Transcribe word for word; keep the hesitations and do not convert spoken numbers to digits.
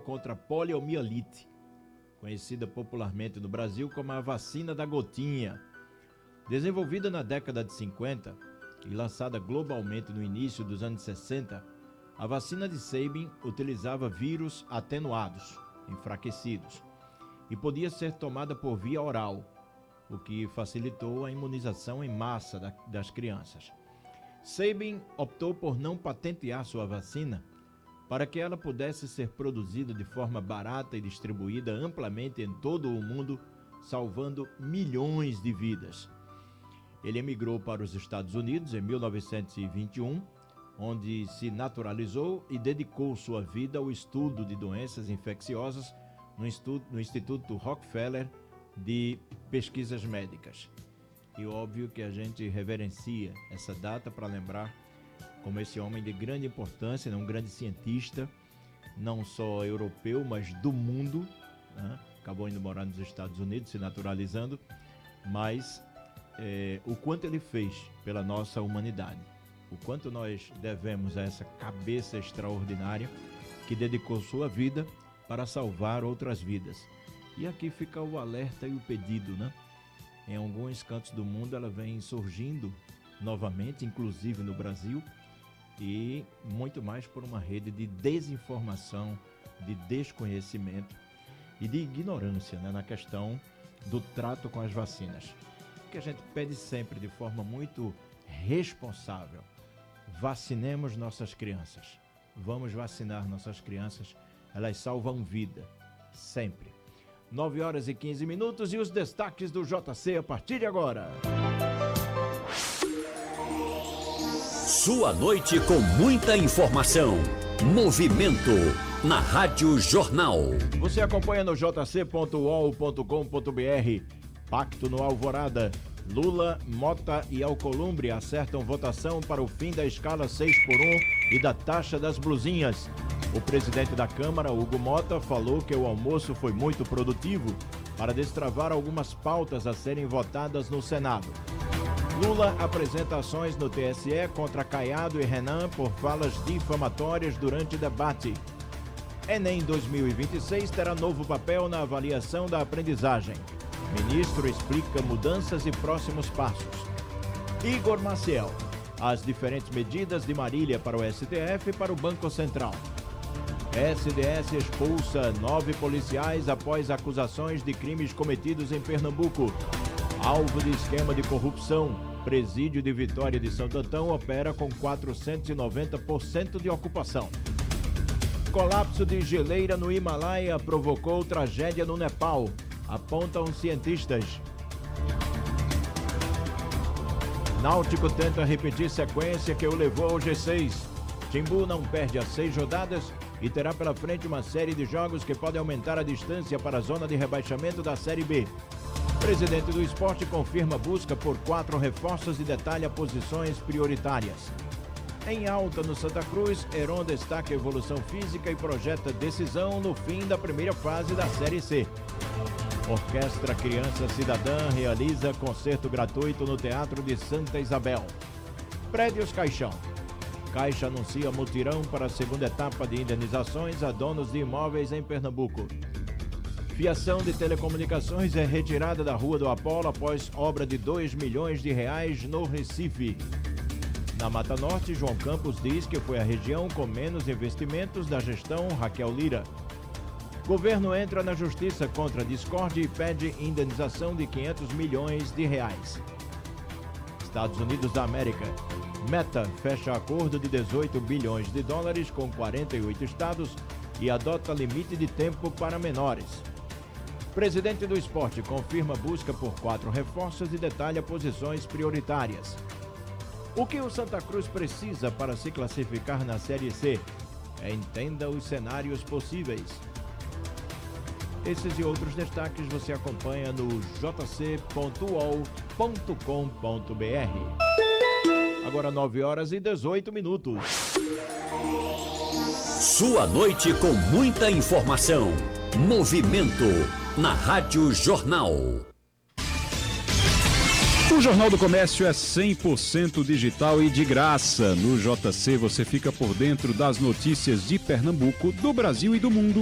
contra a poliomielite, conhecida popularmente no Brasil como a vacina da gotinha. Desenvolvida na década de cinquenta e lançada globalmente no início dos anos sessenta, a vacina de Sabin utilizava vírus atenuados, enfraquecidos, e podia ser tomada por via oral, o que facilitou a imunização em massa da, das crianças. Sabin optou por não patentear sua vacina para que ela pudesse ser produzida de forma barata e distribuída amplamente em todo o mundo, salvando milhões de vidas. Ele emigrou para os Estados Unidos em mil novecentos e vinte e um, onde se naturalizou e dedicou sua vida ao estudo de doenças infecciosas no, estudo, no Instituto Rockefeller de Pesquisas Médicas. E óbvio que a gente reverencia essa data para lembrar como esse homem de grande importância, né, um grande cientista, não só europeu, mas do mundo, né? Acabou indo morar nos Estados Unidos, se naturalizando, mas é, o quanto ele fez pela nossa humanidade, o quanto nós devemos a essa cabeça extraordinária que dedicou sua vida para salvar outras vidas. E aqui fica o alerta e o pedido, né? Em alguns cantos do mundo ela vem surgindo novamente, inclusive no Brasil, e muito mais por uma rede de desinformação, de desconhecimento e de ignorância, né, na questão do trato com as vacinas. O que a gente pede sempre de forma muito responsável: vacinemos nossas crianças. Vamos vacinar nossas crianças, elas salvam vida, sempre. nove horas e quinze minutos e os destaques do J C a partir de agora. Sua noite com muita informação. Movimento na Rádio Jornal. Você acompanha no j c ponto u o l ponto com ponto b r. Pacto no Alvorada. Lula, Mota e Alcolumbre acertam votação para o fim da escala seis por um e da taxa das blusinhas. O presidente da Câmara, Hugo Mota, falou que o almoço foi muito produtivo para destravar algumas pautas a serem votadas no Senado. Lula apresenta ações no T S E contra Caiado e Renan por falas difamatórias durante debate. Enem dois mil e vinte e seis terá novo papel na avaliação da aprendizagem. Ministro explica mudanças e próximos passos. Igor Maciel, as diferentes medidas de Marília para o S T F e para o Banco Central. S D S expulsa nove policiais após acusações de crimes cometidos em Pernambuco. Alvo de esquema de corrupção, Presídio de Vitória de Santo Antão opera com quatrocentos e noventa por cento de ocupação. Colapso de geleira no Himalaia provocou tragédia no Nepal, apontam cientistas. Náutico tenta repetir sequência que o levou ao G seis. Timbu não perde as seis rodadas e terá pela frente uma série de jogos que podem aumentar a distância para a zona de rebaixamento da Série B. Presidente do Esporte confirma busca por quatro reforços e detalha posições prioritárias. Em alta no Santa Cruz, Heron destaca a evolução física e projeta decisão no fim da primeira fase da Série C. Orquestra Criança Cidadã realiza concerto gratuito no Teatro de Santa Isabel. Prédios Caixão. Caixa anuncia mutirão para a segunda etapa de indenizações a donos de imóveis em Pernambuco. Fiação de telecomunicações é retirada da Rua do Apolo após obra de dois milhões de reais no Recife. Na Mata Norte, João Campos diz que foi a região com menos investimentos da gestão Raquel Lira. Governo entra na justiça contra a discórdia e pede indenização de quinhentos milhões de reais. Estados Unidos da América. Meta fecha acordo de dezoito bilhões de dólares com quarenta e oito estados e adota limite de tempo para menores. Presidente do Esporte confirma busca por quatro reforços e detalha posições prioritárias. O que o Santa Cruz precisa para se classificar na Série C? Entenda os cenários possíveis. Esses e outros destaques você acompanha no j c ponto u o l ponto com ponto b r. Agora nove horas e dezoito minutos. Sua noite com muita informação. Movimento na Rádio Jornal. O Jornal do Comércio é cem por cento digital e de graça. No J C você fica por dentro das notícias de Pernambuco, do Brasil e do mundo